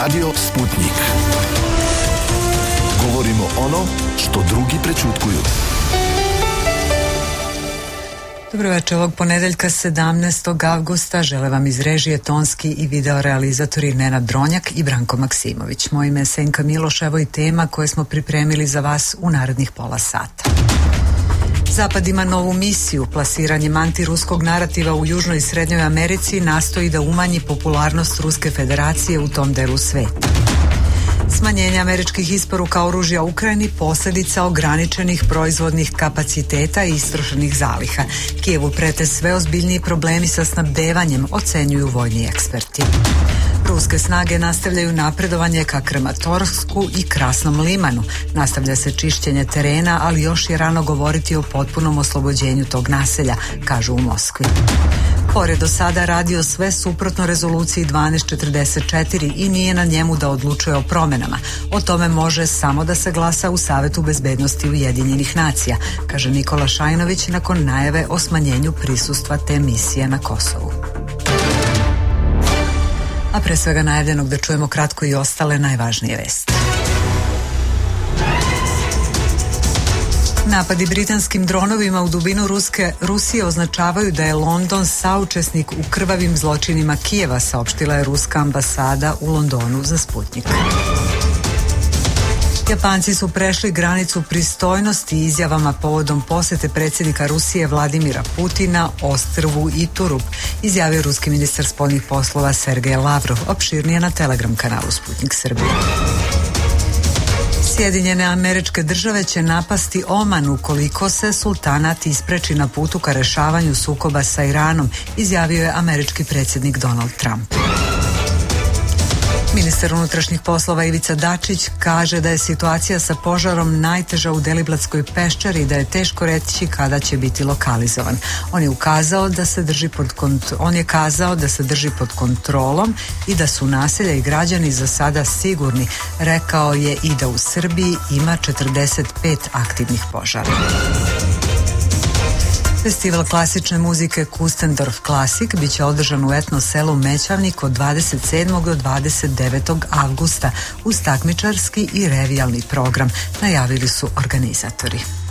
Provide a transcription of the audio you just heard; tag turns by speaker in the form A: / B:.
A: Radio Sputnik. Govorimo ono što drugi prećutkuju.
B: Dobro večer, ovog ponedeljka 17. avgusta žele vam iz režije tonski i video realizatori Nenad Dronjak i Branko Maksimović. Moje ime je Senka Miloš, evo i tema koje smo pripremili za vas u narednih pola sata. Zapad ima novu misiju. Plasiranjem antiruskog narativa u Južnoj i Srednjoj Americi nastoji da umanji popularnost Ruske federacije u tom delu sveta. Smanjenje američkih isporuka oružja Ukrajini posljedica ograničenih proizvodnih kapaciteta i istrošenih zaliha. Kijevu prete sve ozbiljniji problemi sa snabdevanjem, ocenjuju vojni eksperti. Ruske snage nastavljaju napredovanje ka Krematorsku i Krasnom Limanu. Nastavlja se čišćenje terena, ali još je rano govoriti o potpunom oslobođenju tog naselja, kažu u Moskvi. KFOR je do sada radio sve suprotno rezoluciji 1244 i nije na njemu da odlučuje o promjenama. O tome može samo da se glasa u Savetu bezbednosti Ujedinjenih nacija, kaže Nikola Šajnović nakon najave o smanjenju prisustva te misije na Kosovu. A pre svega najavljenog da čujemo kratko i ostale najvažnije vesti. Napadi britanskim dronovima u dubinu Rusije označavaju da je London saučesnik u krvavim zločinima Kijeva, saopštila je ruska ambasada u Londonu za Sputnik. Japanci su prešli granicu pristojnosti izjavama povodom posete predsjednika Rusije Vladimira Putina ostrvu Iturup, izjavio ruski ministar spoljnih poslova Sergej Lavrov, opširnije na Telegram kanalu Sputnik Srbije. Sjedinjene Američke Države će napasti Oman ukoliko se sultanat ispreči na putu ka rešavanju sukoba sa Iranom, izjavio je američki predsjednik Donald Trump. Ministar unutrašnjih poslova Ivica Dačić kaže da je situacija sa požarom najteža u Deliblatskoj peščari i da je teško reći kada će biti lokalizovan. On je kazao da se drži pod kontrolom i da su naselja i građani za sada sigurni. Rekao je i da u Srbiji ima 45 aktivnih požara. Festival klasične muzike Kustendorf Klasik biće održan u etno selu Mećavnik od 27. do 29. avgusta uz takmičarski i revijalni program, najavili su organizatori.